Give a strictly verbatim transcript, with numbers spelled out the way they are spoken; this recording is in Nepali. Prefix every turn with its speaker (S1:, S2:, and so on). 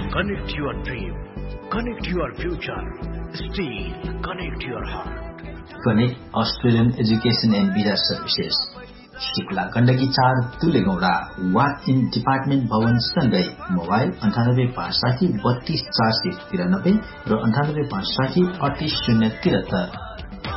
S1: Connect your dream. Connect your future. Steel. Connect your heart.
S2: Connect Australian Education and Visa Services. Shikla Gandagi चार तुले गौड़ा वाक इन डिपार्टमेन्ट भवन सँगै मोबाइल अन्ठानब्बे पाँच साठी बत्तीस चार सय तिरानब्बे र अन्ठानब्बे पाँच साठी अडतीस शून्य तिहत्तर